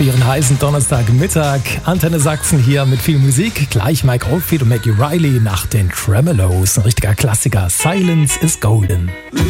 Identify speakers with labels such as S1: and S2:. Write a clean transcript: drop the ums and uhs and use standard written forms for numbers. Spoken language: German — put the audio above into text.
S1: für Ihren heißen Donnerstagmittag. Antenne Sachsen hier mit viel Musik. Gleich Mike Oldfield und Maggie Riley nach den Tremeloes. Ein richtiger Klassiker. Silence is Golden.